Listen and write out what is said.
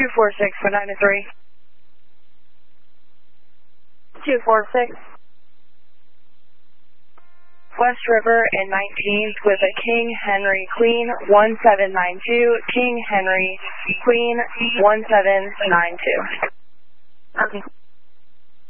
246 for 9 to 3. 246. West River and 19th with a King Henry Queen 1792, King Henry Queen 1792. Okay.